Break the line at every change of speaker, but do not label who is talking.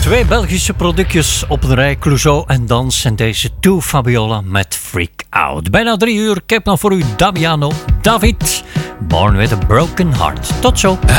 Twee Belgische productjes op de rij, Clouseau en Dans. En deze Two Fabiola met Freak Out. Bijna 3 uur, ik heb nog voor u Damiano David, Born with a Broken Heart. Tot zo.